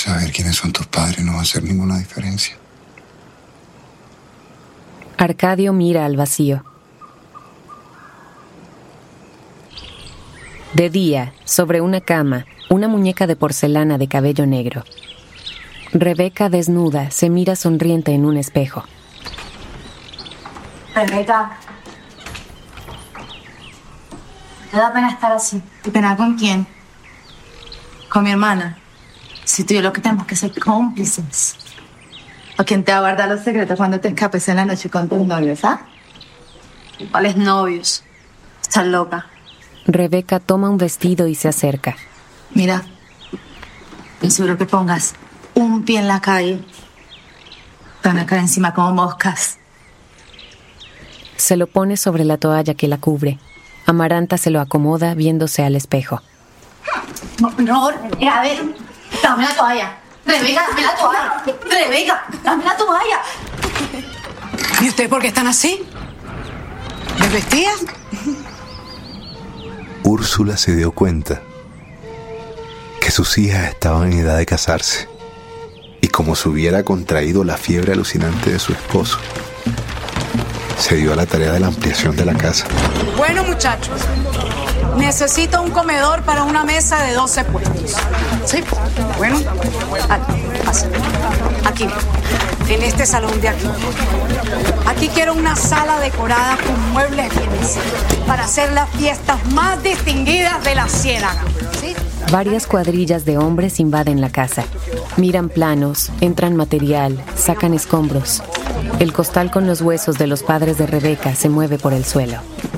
Saber quiénes son tus padres no va a hacer ninguna diferencia. Arcadio mira al vacío. De día, sobre una cama, una muñeca de porcelana de cabello negro. Rebeca, desnuda, se mira sonriente en un espejo. Rebeca, ¿te da pena estar así? ¿Y pena con quién? Con mi hermana. Si tú y yo lo que tenemos que ser cómplices. ¿O quién te va a guardar los secretos cuando te escapes en la noche con tus novios, ah? ¿Cuáles novios? Estás loca. Rebeca toma un vestido y se acerca. Mira, te aseguro que pongas un pie en la calle. Te van a caer encima como moscas. Se lo pone sobre la toalla que la cubre. Amaranta se lo acomoda viéndose al espejo. No, a ver, dame la toalla. Rebeca, dame la toalla. Rebeca, dame la toalla. ¿Y ustedes por qué están así? ¿Desvestidas? Úrsula se dio cuenta que sus hijas estaban en edad de casarse y como se hubiera contraído la fiebre alucinante de su esposo, se dio a la tarea de la ampliación de la casa. Bueno, muchachos, necesito un comedor para una mesa de 12 puestos. ¿Sí? Bueno, aquí, en este salón de aquí. Aquí quiero una sala decorada con muebles bienes para hacer las fiestas más distinguidas de la Ciénaga. ¿Sí? Varias cuadrillas de hombres invaden la casa. Miran planos, entran material, sacan escombros. El costal con los huesos de los padres de Rebeca se mueve por el suelo.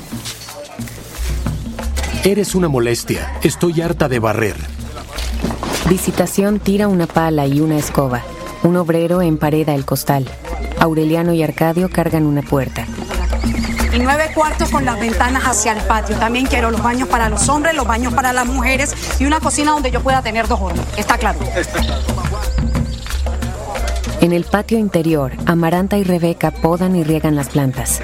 Eres una molestia. Estoy harta de barrer. Visitación tira una pala y una escoba. Un obrero empareda el costal. Aureliano y Arcadio cargan una puerta. Y 9 cuartos con las ventanas hacia el patio. También quiero los baños para los hombres, los baños para las mujeres y una cocina donde yo pueda tener 2 hornos. ¿Está claro? En el patio interior, Amaranta y Rebeca podan y riegan las plantas.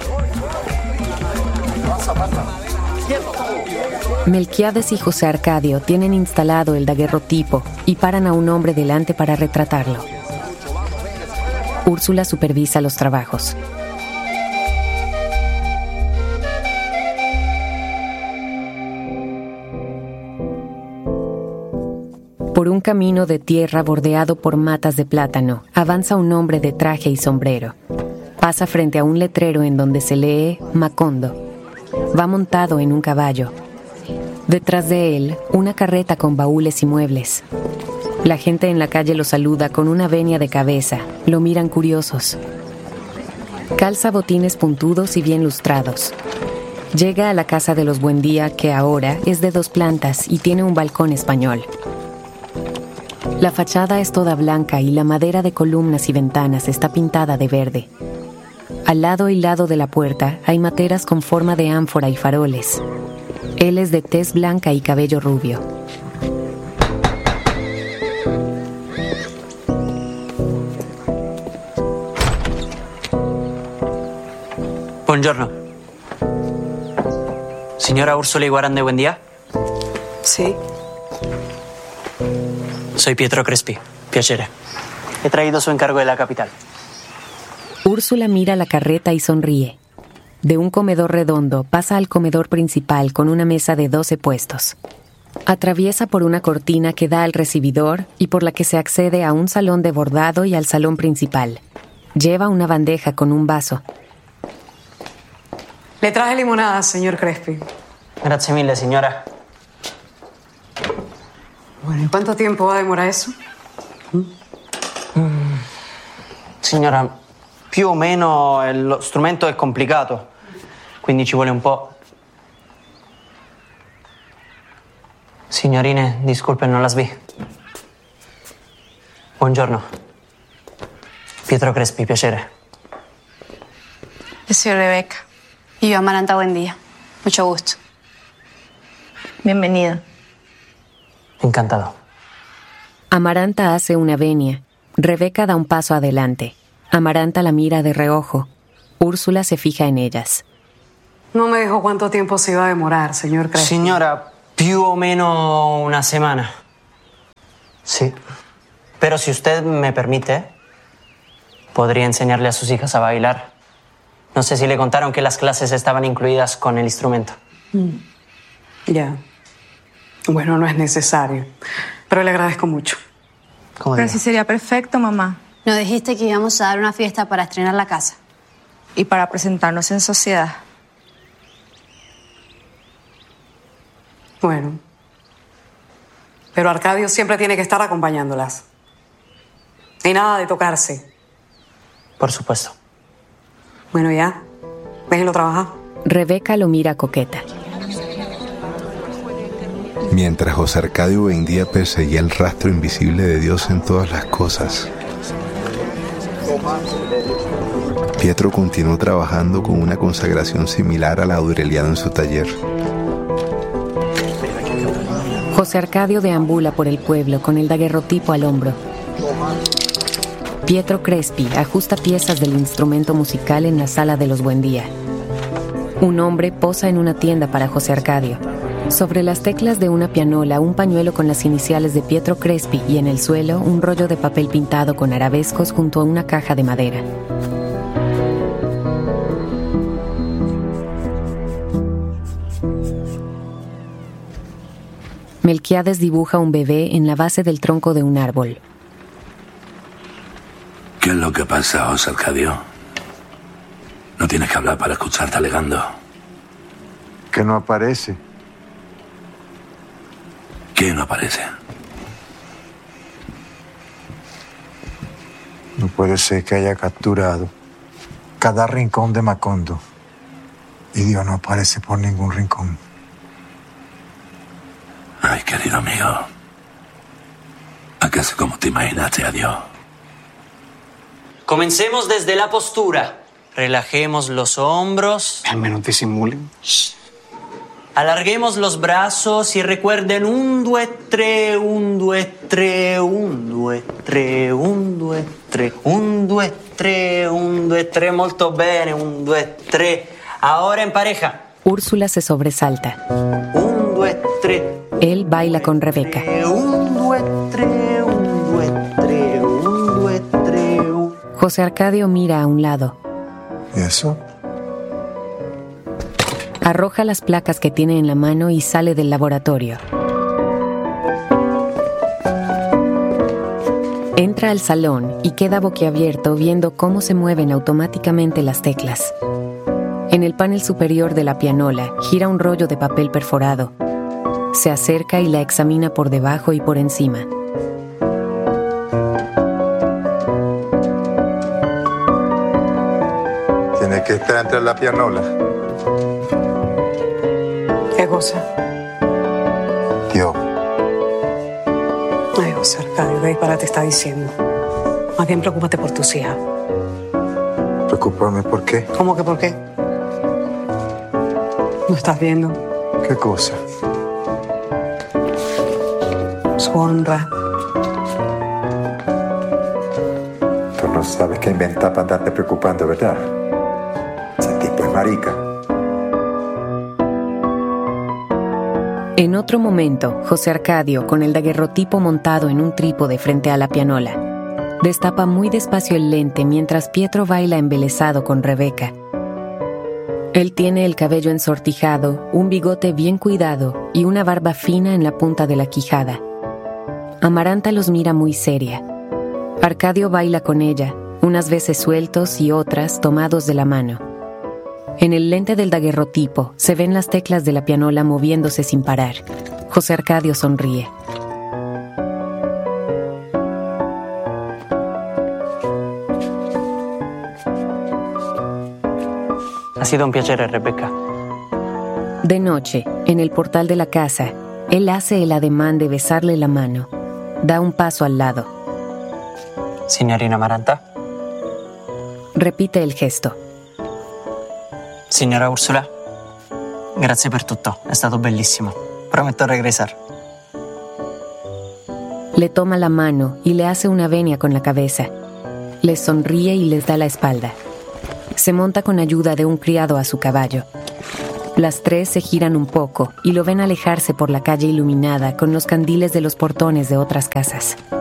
Melquiades y José Arcadio tienen instalado el daguerrotipo y paran a un hombre delante para retratarlo. Úrsula supervisa los trabajos. Por un camino de tierra bordeado por matas de plátano, avanza un hombre de traje y sombrero. Pasa frente a un letrero en donde se lee Macondo. Va montado en un caballo. Detrás de él, una carreta con baúles y muebles. La gente en la calle lo saluda con una venia de cabeza. Lo miran curiosos. Calza botines puntudos y bien lustrados. Llega a la casa de los Buendía, que ahora es de 2 plantas y tiene un balcón español. La fachada es toda blanca y la madera de columnas y ventanas está pintada de verde. Al lado y lado de la puerta hay materas con forma de ánfora y faroles. Él es de tez blanca y cabello rubio. Buongiorno. Signora Úrsula Iguarán de Buendía. Sí. Soy Pietro Crespi. Piacere. He traído su encargo de la capital. Úrsula mira la carreta y sonríe. De un comedor redondo pasa al comedor principal con una mesa de 12 puestos. Atraviesa por una cortina que da al recibidor y por la que se accede a un salón de bordado y al salón principal. Lleva una bandeja con un vaso. Le traje limonada, señor Crespi. Grazie mille, signora. Bueno, ¿y cuánto tiempo va a demorar eso? Signora, più o meno lo strumento è complicato, quindi ci vuole un po'. Signorine, disculpen, non las vi. Buongiorno. Pietro Crespi, piacere. Yo soy Rebeca. Y yo, Amaranta, Buendía. Mucho gusto. Bienvenida. Encantado. Amaranta hace una venia. Rebeca da un paso adelante. Amaranta la mira de reojo. Úrsula se fija en ellas. No me dijo cuánto tiempo se iba a demorar, señor Crespi. Signora, più o meno una semana. Sì. Pero si usted me permite, podría enseñarle a sus hijas a bailar. No sé si le contaron que las clases estaban incluidas con el instrumento. Ya. Bueno, no es necesario, pero le agradezco mucho. Pero sí sería perfecto, mamá. Nos dijiste que íbamos a dar una fiesta para estrenar la casa. Y para presentarnos en sociedad. Bueno. Pero Arcadio siempre tiene que estar acompañándolas. Y nada de tocarse. Por supuesto. Bueno, ya. Déjenlo trabajar. Rebeca lo mira coqueta. Mientras José Arcadio Buendía perseguía el rastro invisible de Dios en todas las cosas, Pietro continuó trabajando con una consagración similar a la aureliana en su taller. José Arcadio deambula por el pueblo con el daguerrotipo al hombro. Pietro Crespi ajusta piezas del instrumento musical en la sala de los Buendía. Un hombre posa en una tienda para José Arcadio. Sobre las teclas de una pianola, un pañuelo con las iniciales de Pietro Crespi y en el suelo, un rollo de papel pintado con arabescos junto a una caja de madera. Melquiades dibuja un bebé en la base del tronco de un árbol. ¿Qué es lo que pasa, José Arcadio? No tienes que hablar para escucharte alegando. Que no aparece. ¿Qué no aparece? No puede ser que haya capturado cada rincón de Macondo y Dios no aparece por ningún rincón. Ay, querido amigo. ¿Acaso como te imaginaste a Dios? Comencemos desde la postura. Relajemos los hombros. Al menos disimulen. Alarguemos los brazos y recuerden 1, 2, 3, 1, 2, 3, 1, 2, 3, 1, 2, 3, 1, 2, 3, 1, 2, 3, molto bene, 1, 2, 3. Ahora en pareja. Úrsula se sobresalta. 1, 2, 3. Él baila con Rebeca. 1, 2, 3, 1, 2, 3, 1, 2, 3. José Arcadio mira a un lado. ¿Y eso? Arroja las placas que tiene en la mano y sale del laboratorio. Entra al salón y queda boquiabierto viendo cómo se mueven automáticamente las teclas. En el panel superior de la pianola gira un rollo de papel perforado. Se acerca y la examina por debajo y por encima. Tiene que estar entre la pianola. ¿Qué cosa? Dios. Ay, José Arcadio, ¿qué disparate está diciendo? Más bien preocúpate por tus hijas. Preocuparme, ¿por qué? ¿Cómo que por qué? ¿No estás viendo? ¿Qué cosa? Su honra. Tú no sabes qué inventar para andarte preocupando, ¿verdad? Ese tipo es marica. En otro momento, José Arcadio, con el daguerrotipo montado en un trípode frente a la pianola, destapa muy despacio el lente mientras Pietro baila embelesado con Rebeca. Él tiene el cabello ensortijado, un bigote bien cuidado y una barba fina en la punta de la quijada. Amaranta los mira muy seria. Arcadio baila con ella, unas veces sueltos y otras tomados de la mano. En el lente del daguerrotipo se ven las teclas de la pianola moviéndose sin parar. José Arcadio sonríe. Ha sido un piacere, Rebeca. De noche, en el portal de la casa, él hace el ademán de besarle la mano. Da un paso al lado. Signorina Amaranta. Repite el gesto. Signora Ursula, grazie per tutto, è stato bellissimo. Prometto regresar. Le toma la mano y le hace una venia con la cabeza. Les sonríe y les da la espalda. Se monta con ayuda de un criado a su caballo. Las tres se giran un poco y lo ven alejarse por la calle iluminada con los candiles de los portones de otras casas.